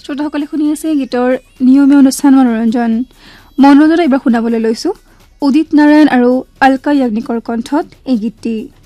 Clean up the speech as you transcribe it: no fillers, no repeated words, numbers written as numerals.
শ্ৰোতাসকলে শুনি আছে গীতৰ নিয়মীয় অনুষ্ঠান মনোৰঞ্জন এইবাৰ শুনাবলৈ লৈছো উদিত নাৰায়ণ আৰু অলকা য়াগনিকৰ কণ্ঠত এই গীতটি।